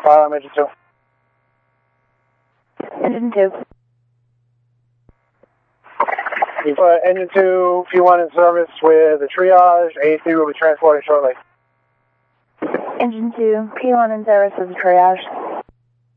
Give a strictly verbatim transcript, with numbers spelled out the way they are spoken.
Fire alarm engine two. Engine two. You put engine two, P one in service with the triage. A three will be transporting shortly. Engine two, P one in service with the triage.